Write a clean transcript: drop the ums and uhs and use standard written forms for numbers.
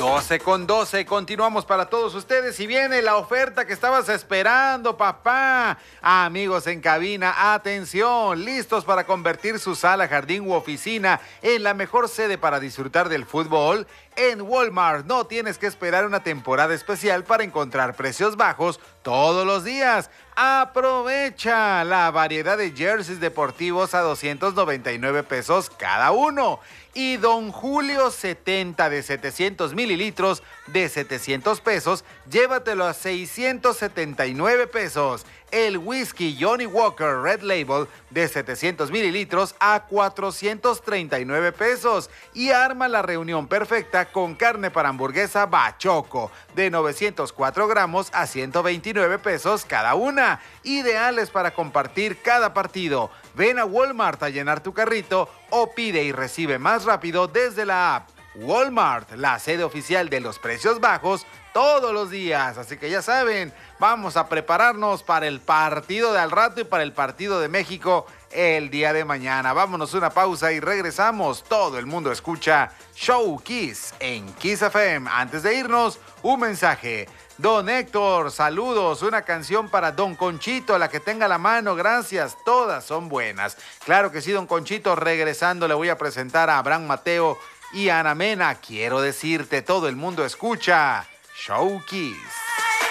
12:12, continuamos para todos ustedes y viene la oferta que estabas esperando, papá. Amigos en cabina, atención, listos para convertir su sala, jardín u oficina en la mejor sede para disfrutar del fútbol. En Walmart no tienes que esperar una temporada especial para encontrar precios bajos todos los días. Aprovecha la variedad de jerseys deportivos a 299 pesos cada uno. Y Don Julio 70 de 700 mililitros de 700 pesos, llévatelo a 679 pesos. El whisky Johnny Walker Red Label de 700 mililitros a 439 pesos. Y arma la reunión perfecta con carne para hamburguesa Bachoco de 904 gramos a 129 pesos cada una. Ideales para compartir cada partido. Ven a Walmart a llenar tu carrito o pide y recibe más rápido desde la app. Walmart, la sede oficial de los precios bajos todos los días. Así que ya saben, vamos a prepararnos para el partido de al rato y para el partido de México el día de mañana. Vámonos a una pausa y regresamos. Todo el mundo escucha Show Kiss en Kiss FM. Antes de irnos, un mensaje. Don Héctor, saludos, una canción para Don Conchito, la que tenga a la mano, gracias, todas son buenas. Claro que sí, Don Conchito, regresando le voy a presentar a Abraham Mateo y a Ana Mena. Quiero decirte, todo el mundo escucha Show Kiss.